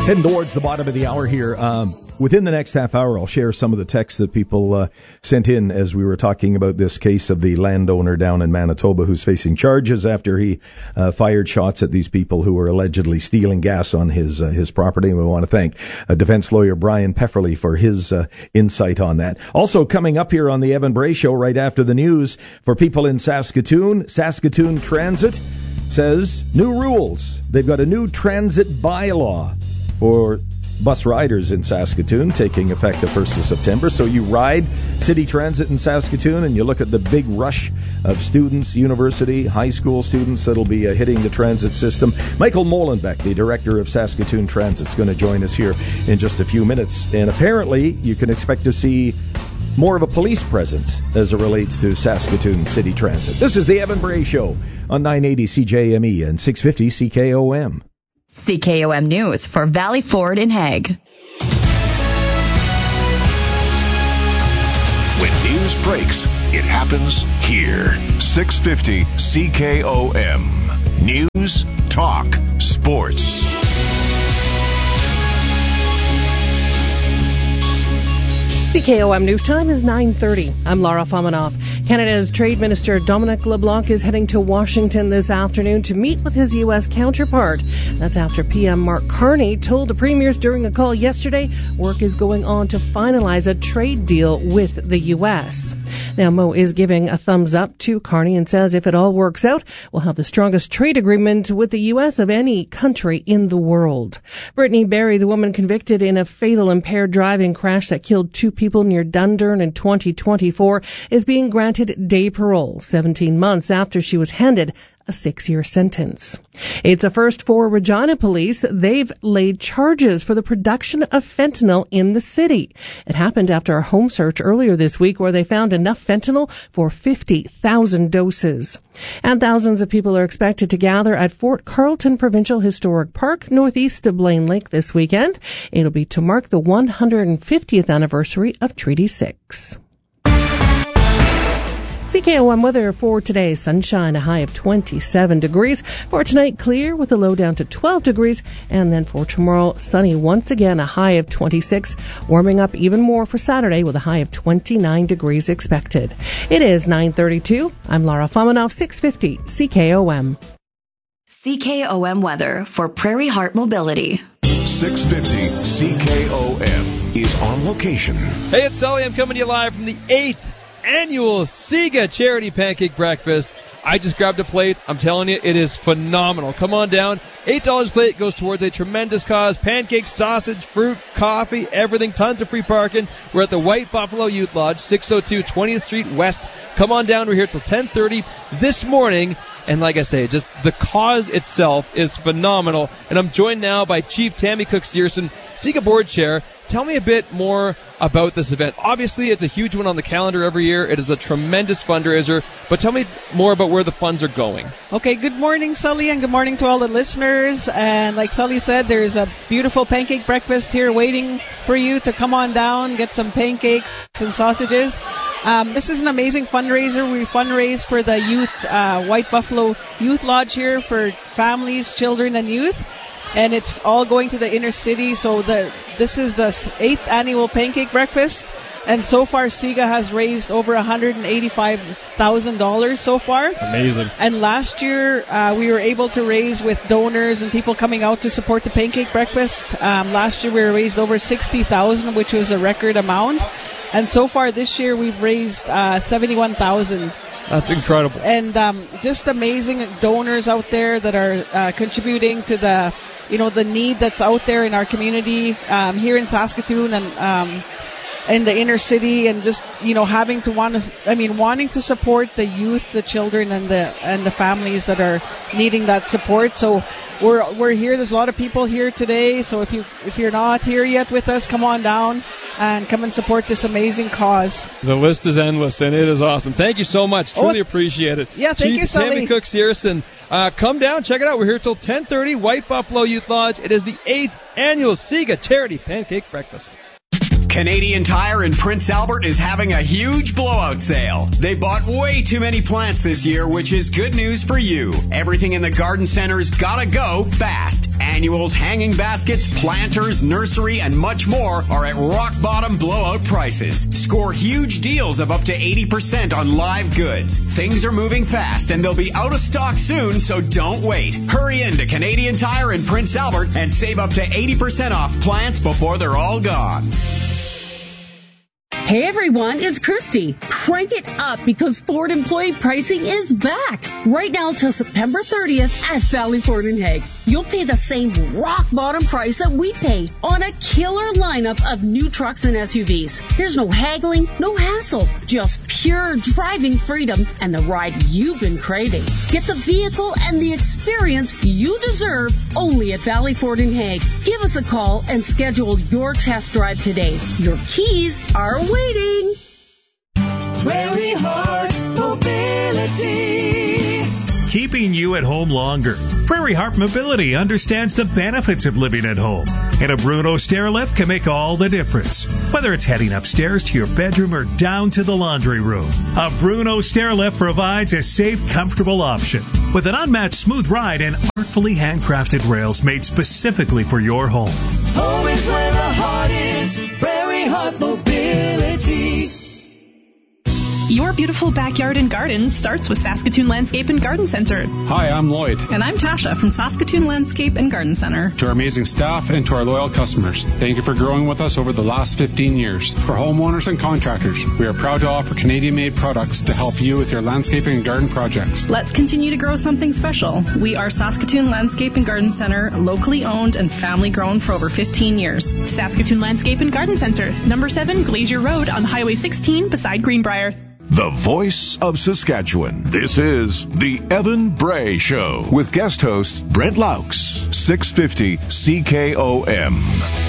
Heading towards the bottom of the hour here. Within the next half hour, I'll share some of the texts that people sent in as we were talking about this case of the landowner down in Manitoba who's facing charges after he fired shots at these people who were allegedly stealing gas on his property. And we want to thank defense lawyer Brian Pefferly for his insight on that. Also coming up here on the Evan Bray Show right after the news, for people in Saskatoon, Saskatoon Transit says new rules. They've got a new transit bylaw for bus riders in Saskatoon, taking effect the 1st of September. So you ride city transit in Saskatoon and you look at the big rush of students, university, high school students that'll be hitting the transit system. Michael Molenbeek, the director of Saskatoon Transit, is going to join us here in just a few minutes. And apparently you can expect to see more of a police presence as it relates to Saskatoon City Transit. This is the Evan Bray Show on 980 CJME and 650 CKOM. CKOM News for Valley Ford in Hague. When news breaks, it happens here. 650 CKOM. News, talk, sports. CKOM News Time is 9:30. I'm Laura Fominov. Canada's Trade Minister Dominic LeBlanc is heading to Washington this afternoon to meet with his U.S. counterpart. That's after PM Mark Carney told the premiers during a call yesterday work is going on to finalize a trade deal with the U.S. Now, Mo is giving a thumbs up to Carney and says if it all works out, we'll have the strongest trade agreement with the U.S. of any country in the world. Brittany Berry, the woman convicted in a fatal impaired driving crash that killed two people near Dundurn in 2024, is being granted day parole, 17 months after she was handed a 6-year sentence. It's a first for Regina Police. They've laid charges for the production of fentanyl in the city. It happened after a home search earlier this week where they found enough fentanyl for 50,000 doses. And thousands of people are expected to gather at Fort Carlton Provincial Historic Park, northeast of Blaine Lake this weekend. It'll be to mark the 150th anniversary of Treaty 6. CKOM weather for today, sunshine, a high of 27 degrees. For tonight, clear with a low down to 12 degrees. And then for tomorrow, sunny once again, a high of 26. Warming up even more for Saturday with a high of 29 degrees expected. It is 9:32. I'm Laura Fominov, 650 CKOM. CKOM weather for Prairie Heart Mobility. 650 CKOM is on location. Hey, it's Sully. I'm coming to you live from the 8th annual SIGA Charity Pancake Breakfast. I just grabbed a plate. I'm telling you, it is phenomenal. Come on down. $8 a plate goes towards a tremendous cause. Pancakes, sausage, fruit, coffee, everything. Tons of free parking. We're at the White Buffalo Youth Lodge, 602 20th Street West. Come on down. We're here till 10:30 this morning. And like I say, just the cause itself is phenomenal. And I'm joined now by Chief Tammy Cook-Searson, SIGA Board Chair. Tell me a bit more about this event. Obviously, it's a huge one on the calendar every year. It is a tremendous fundraiser. But tell me more about where the funds are going. Okay, good morning, Sully, and good morning to all the listeners. And like Sully said, there's a beautiful pancake breakfast here waiting for you to come on down, get some pancakes and sausages. This is an amazing fundraiser. We fundraise for the youth, White Buffalo Youth Lodge here for families, children, and youth. And it's all going to the inner city. So this is the 8th annual pancake breakfast. And so far, SIGA has raised over $185,000 so far. Amazing. And last year, we were able to raise with donors and people coming out to support the pancake breakfast. Last year, we raised over $60,000, which was a record amount. And so far this year, we've raised $71,000. That's incredible. And just amazing donors out there that are contributing to the need that's out there in our community here in Saskatoon and in the inner city, and just wanting to support the youth, the children, and the families that are needing that support. So we're here. There's a lot of people here today. So if you're not here yet with us, come on down and come and support this amazing cause. The list is endless, and it is awesome. Thank you so much. Truly appreciate it. Yeah, thank you, Sully. Tammy Cook-Searson. Come down, check it out. We're here till 10:30, White Buffalo Youth Lodge. It is the 8th annual SIGA Charity Pancake Breakfast. Canadian Tire in Prince Albert is having a huge blowout sale. They bought way too many plants this year, which is good news for you. Everything in the garden center's gotta go fast. Annuals, hanging baskets, planters, nursery, and much more are at rock bottom blowout prices. Score huge deals of up to 80% on live goods. Things are moving fast and they'll be out of stock soon, so don't wait. Hurry into Canadian Tire in Prince Albert and save up to 80% off plants before they're all gone. Hey everyone, it's Christy. Crank it up because Ford employee pricing is back. Right now till September 30th at Valley Ford in Hague. You'll pay the same rock bottom price that we pay on a killer lineup of new trucks and SUVs. There's no haggling, no hassle, just pure driving freedom and the ride you've been craving. Get the vehicle and the experience you deserve only at Valley Ford in Hague. Give us a call and schedule your test drive today. Your keys are waiting. Prairie Heart Mobility. Keeping you at home longer. Prairie Heart Mobility understands the benefits of living at home, and a Bruno stair lift can make all the difference. Whether it's heading upstairs to your bedroom or down to the laundry room, a Bruno stair lift provides a safe, comfortable option with an unmatched smooth ride and artfully handcrafted rails made specifically for your home. Home is where the heart is. Prairie Heart Mobility. Your beautiful backyard and garden starts with Saskatoon Landscape and Garden Center. Hi, I'm Lloyd. And I'm Tasha from Saskatoon Landscape and Garden Center. To our amazing staff and to our loyal customers, thank you for growing with us over the last 15 years. For homeowners and contractors, we are proud to offer Canadian-made products to help you with your landscaping and garden projects. Let's continue to grow something special. We are Saskatoon Landscape and Garden Center, locally owned and family grown for over 15 years. Saskatoon Landscape and Garden Center, number 7 Glacier Road on Highway 16 beside Greenbrier. The voice of Saskatchewan. This is the Evan Bray Show with guest host Brent Laux, 650 CKOM.